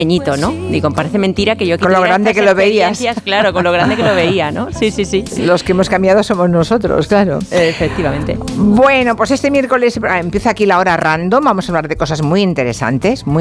pequeñito, ¿no? Digo, parece mentira que yo con lo grande que lo veías. Claro, con lo grande que lo veía, ¿no? Sí. Los que hemos cambiado somos nosotros, claro. Efectivamente. Bueno, pues este miércoles empieza aquí la hora random. Vamos a hablar de cosas muy interesantes, muy